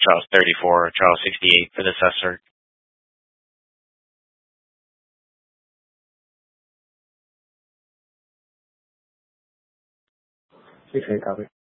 trials 34 or trial 68 for this SR. Okay, copy.